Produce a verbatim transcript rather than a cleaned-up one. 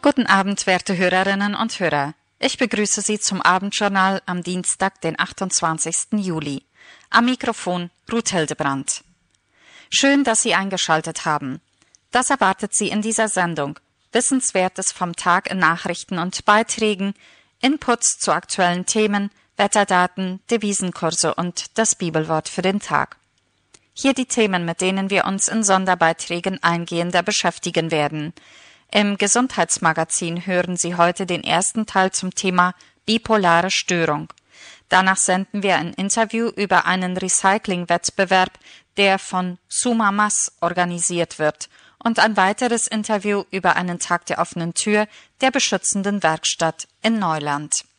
Guten Abend, werte Hörerinnen und Hörer. Ich begrüße Sie zum Abendjournal am Dienstag, den achtundzwanzigsten Juli. Am Mikrofon Ruth Hildebrandt. Schön, dass Sie eingeschaltet haben. Das erwartet Sie in dieser Sendung. Wissenswertes vom Tag in Nachrichten und Beiträgen, Inputs zu aktuellen Themen, Wetterdaten, Devisenkurse und das Bibelwort für den Tag. Hier die Themen, mit denen wir uns in Sonderbeiträgen eingehender beschäftigen werden. Im Gesundheitsmagazin hören Sie heute den ersten Teil zum Thema bipolare Störung. Danach senden wir ein Interview über einen Recycling-Wettbewerb, der von Sumamas organisiert wird, und ein weiteres Interview über einen Tag der offenen Tür der beschützenden Werkstatt in Neuland.